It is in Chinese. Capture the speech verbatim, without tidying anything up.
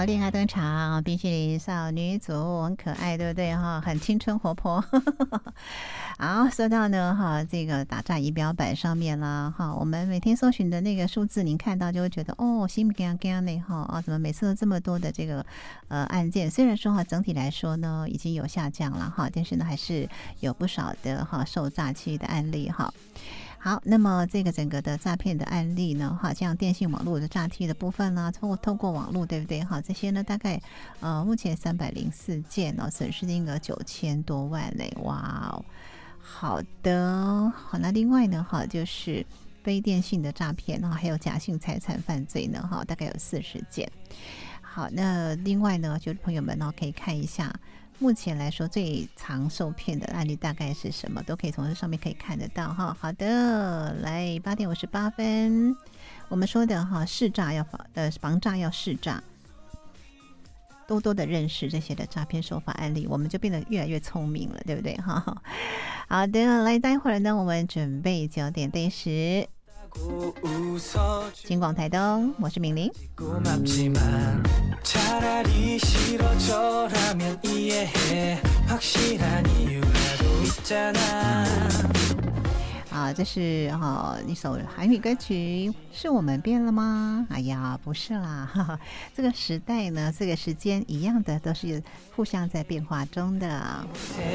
号恋爱登场，冰淇淋少女组很可爱，对不对哈？很青春活泼。好，说到呢哈，这个打诈仪表板上面啦哈，我们每天搜寻的那个数字，您看到就会觉得哦，心干干呢哈啊，怎么每次都这么多的这个呃案件？虽然说哈，整体来说呢已经有下降了哈，但是呢还是有不少的哈受诈欺的案例哈。好，那么这个整个的诈骗的案例呢，哈，像电信网络的诈欺的部分啦，通过透过网络，对不对？哈，这些呢，大概呃目前三百零四件哦，损失金额九千多万嘞，哇哦！好的，好，那另外呢，哈，就是非电信的诈骗，还有假性财产犯罪呢，哈，大概有四十件。好，那另外呢，就是朋友们呢，可以看一下。目前来说最常受骗的案例大概是什么，都可以从这上面可以看得到哈。好的，来八点五十八分，我们说的哈试诈要防呃防诈要试诈，多多的认识这些的诈骗手法案例，我们就变得越来越聪明了，对不对哈？好的，来待会儿呢，我们准备九点对时。金广台东，我是敏玲。啊，这是哈、哦、一首韩语歌曲，是我们变了吗？哎呀，不是啦，哈哈，这个时代呢，这个时间一样的，都是互相在变化中的。